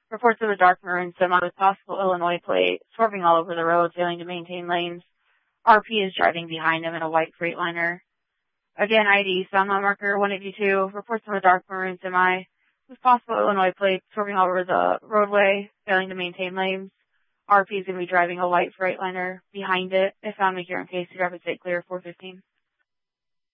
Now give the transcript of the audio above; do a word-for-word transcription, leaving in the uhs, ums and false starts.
Reports of a dark maroon semi with possible Illinois plate swerving all over the road, failing to maintain lanes. R P is driving behind him in a white Freightliner. Again, I D, sound marker one eighty-two. Reports of a dark maroon semi with possible Illinois plate swerving all over the roadway, failing to maintain lanes. R P is going to be driving a white Freightliner behind it. If found, make your own case. Rapid State Clear, four fifteen.